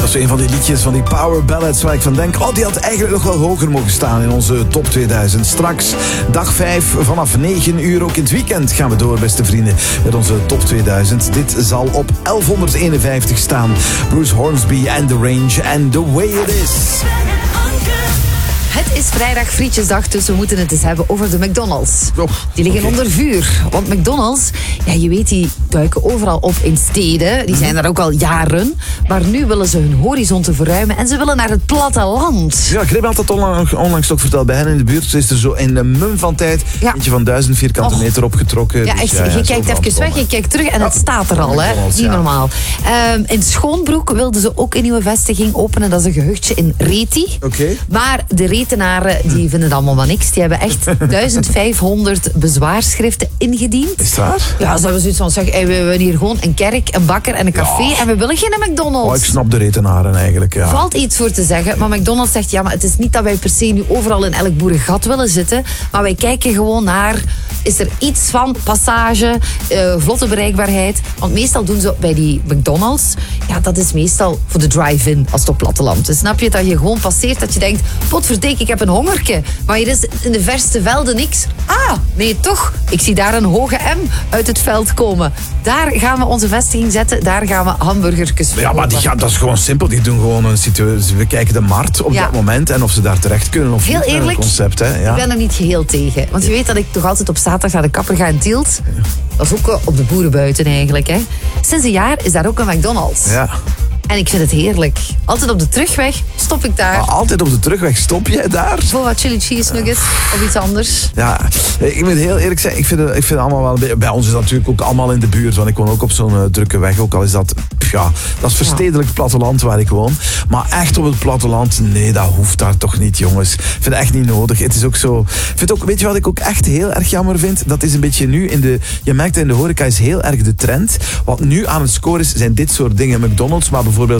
Dat is een van die liedjes, van die power ballads waar ik van denk... die had eigenlijk nog wel hoger mogen staan in onze top 2000. Straks, dag 5, vanaf 9 uur, ook in het weekend gaan we door, beste vrienden, met onze top 2000. Dit zal op 1151 staan. Bruce Hornsby and The Range and The Way It Is. Het is vrijdag frietjesdag, dus we moeten het eens hebben over de McDonald's. Die liggen onder vuur. Want McDonald's, ja, je weet, die duiken overal op in steden. Die zijn er ook al jaren. Maar nu willen ze hun horizonten verruimen en ze willen naar het platteland. Ja, Grim had dat onlangs nog verteld. Bij hen in de buurt is er zo in de mum van tijd eentje van 1000 vierkante meter opgetrokken. Ja, dus, echt, je kijkt even weg, je kijkt terug en het staat er al. Hè. Niet normaal. In Schoonbroek wilden ze ook een nieuwe vestiging openen. Dat is een gehuchtje in Reti. Maar de Retenaren die vinden het allemaal maar niks. Die hebben echt 1500 bezwaarschriften ingediend. Is het waar? Ja, ze hebben zoiets van, zeg, we hebben hier gewoon een kerk, een bakker en een café en we willen geen McDonald's. Ik snap de Retenaren eigenlijk, ja. Valt iets voor te zeggen, maar McDonald's zegt, ja, maar het is niet dat wij per se nu overal in elk boerengat willen zitten, maar wij kijken gewoon naar, is er iets van passage, vlotte bereikbaarheid, want meestal doen ze bij die McDonald's, ja, dat is meestal voor de drive-in als het op platteland is. Snap je, dat je gewoon passeert, dat je denkt, potverdik, ik heb een hongerke, maar hier is in de verste velden niks. Nee, toch, ik zie daar een hoge M uit het veld komen. Daar gaan we onze vestiging zetten, daar gaan we hamburgertjes verkopen. Ja, maar dat is gewoon simpel. Die doen gewoon een situatie. We kijken de markt op dat moment en of ze daar terecht kunnen of heel niet. Eerlijk, een concept, hè? Ja. Ik ben er niet geheel tegen. Want je weet dat ik toch altijd op zaterdag naar de kapper ga in Tielt. Dat is ook op de boerenbuiten eigenlijk. Hè. Sinds een jaar is daar ook een McDonald's. Ja. En ik vind het heerlijk. Altijd op de terugweg stop ik daar. Altijd op de terugweg stop jij daar? Voor wat chili cheese nuggets of iets anders. Ja, ik moet heel eerlijk zijn. Ik vind het allemaal wel een beetje... Bij ons is dat natuurlijk ook allemaal in de buurt. Want ik woon ook op zo'n drukke weg. Ook al is dat... Ja, dat is verstedelijk platteland waar ik woon. Maar echt op het platteland, nee, dat hoeft daar toch niet, jongens. Ik vind het echt niet nodig. Het is ook zo... Weet je wat ik ook echt heel erg jammer vind? Dat is een beetje nu in de... Je merkt in de horeca is heel erg de trend. Wat nu aan het scoren is, zijn dit soort dingen. McDonald's, maar bijvoorbeeld